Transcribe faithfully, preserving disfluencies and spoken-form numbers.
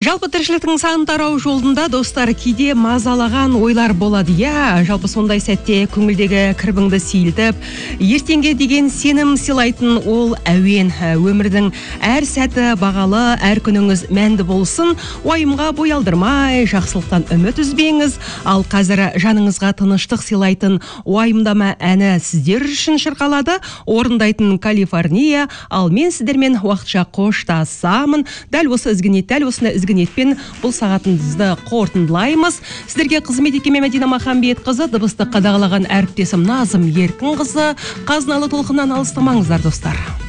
Жалпы тіршіліктің сан тарау жолында достар кейде мазалаған ойлар болады. Я, жалпы сондай сәтте көңілдегі кірбіңді сейілтіп, ертеңге деген сенім сыйлайтын ол әуен. Өмірдің әр сәті бағалы, әр күніңіз мәнді болсын. Уайымға бой алдырмай, жақсылықтан үміт үзбеңіз. Ал қазір жаныңызға тыныштық сыйлайтын уайымдама әні сіздер үшін шырқалады. Орындайтын Калифорния. Ал мен сіздермен уақытша қоштасамын. Дәл осы ізгінет, дәл осыны ізгінетпен бұл сағатыңызды қорытындылаймыз. Сіздерге қызмет еткен Мәдина Махамбетқызы, дыбысты қадағалаған әріптесім Назым Еркінқызы. Қазыналы толқыннан алыстамаңыздар достар.